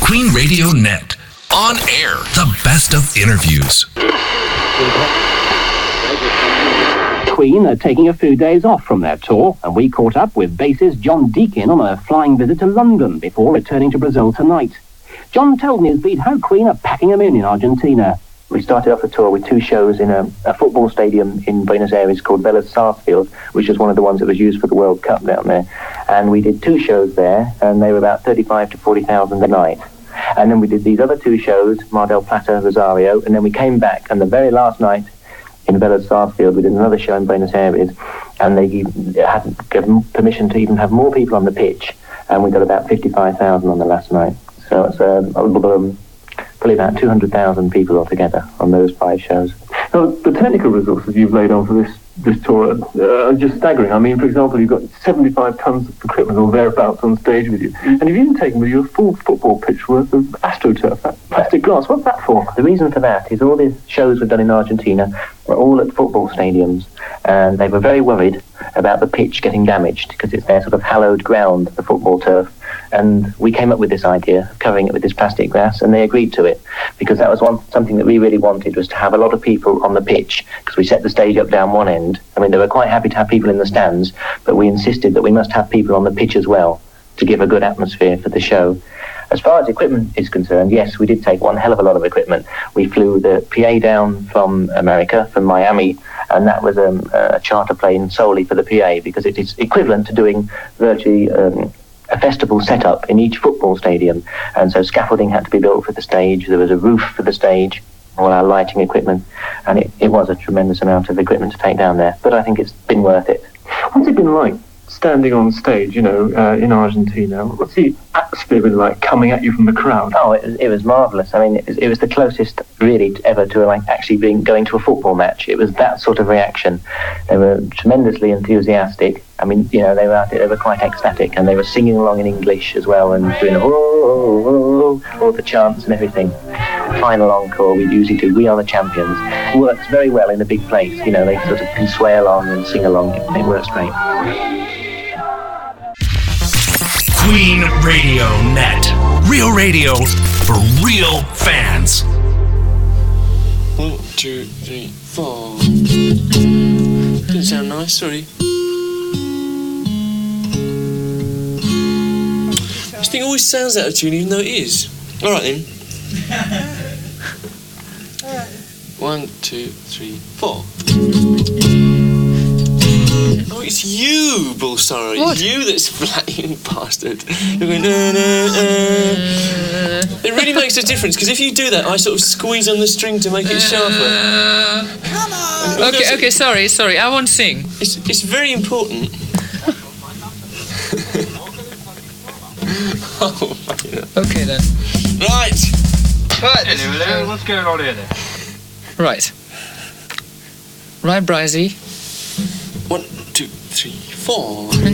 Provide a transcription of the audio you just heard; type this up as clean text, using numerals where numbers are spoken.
Queen Radio Net. On air, the best of interviews. Queen are taking a few days off from their tour, and we caught up with bassist John Deakin on a flying visit to London before returning to Brazil tonight. John told Newsbeat how Queen are packing them in Argentina. We started off the tour with 2 shows in a football stadium in Buenos Aires called Vélez Sarsfield, which was one of the ones that was used for the World Cup down there. And we did 2 shows there, and they were about 35 to 40,000 a night. And then we did these other 2 shows, Mar del Plata, Rosario, and then we came back, and the very last night in Vélez Sarsfield, we did another show in Buenos Aires, and they had given permission to even have more people on the pitch, and we got about 55,000 on the last night. So it's probably about 200,000 people altogether on those 5 shows. Now, the technical resources you've laid on for this tour are just staggering. I mean, for example, you've got 75 tons of equipment or thereabouts on stage with you, and you've even taken with you a full football pitch worth of AstroTurf, that plastic glass. What's that for? The reason for that is all the shows we've done in Argentina were all at football stadiums, and they were very worried about the pitch getting damaged because it's their sort of hallowed ground, the football turf. And we came up with this idea of covering it with this plastic glass, and they agreed to it because that was something that we really wanted, was to have a lot of people on the pitch, because we set the stage up down one end. I mean, they were quite happy to have people in the stands, but we insisted that we must have people on the pitch as well to give a good atmosphere for the show. As far as equipment is concerned, yes, we did take one hell of a lot of equipment. We flew the PA down from America, from Miami, and that was a charter plane solely for the PA, because it is equivalent to doing virtually a festival setup in each football stadium. And so scaffolding had to be built for the stage, there was a roof for the stage, all our lighting equipment, and it was a tremendous amount of equipment to take down there, but I think it's been worth it. What's it been like standing on stage, in Argentina? What's the atmosphere been like coming at you from the crowd? Oh, it was marvellous. I mean, it was the closest really ever to actually going to a football match. It was that sort of reaction. They were tremendously enthusiastic. I mean, they were quite ecstatic, and they were singing along in English as well, and doing all the chants and everything. Final encore, we usually do We Are the Champions. It works very well in a big place. They sort of can sway along and sing along. It works great. Queen Radio Net. Real radio for real fans. 1, 2, 3, 4. Didn't sound nice, sorry. This thing always sounds out of tune, even though it is. All right then. 1, 2, 3, 4. Oh, it's you, Bullstar. It's you that's flattening bastard. You're going, It really makes a difference, because if you do that, I sort of squeeze on the string to make it sharper. Come on! Okay, sorry, I won't sing. It's very important. Oh, okay then. Right. Hello, what's going on here then? Right, Brizey. 1, 2, 3, 4.